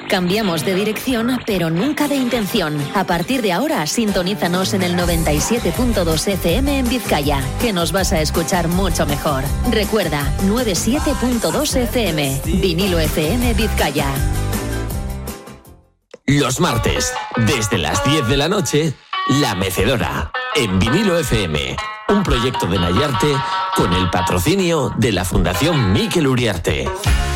Cambiamos de dirección, pero nunca de intención. A partir de ahora, sintonízanos en el 97.2 FM en Vizcaya, que nos vas a escuchar mucho mejor. Recuerda, 97.2 FM, Vinilo FM Vizcaya. Los martes, desde las 10 de la noche, La Mecedora, en Vinilo FM. Un proyecto de Nayarte con el patrocinio de la Fundación Miquel Uriarte.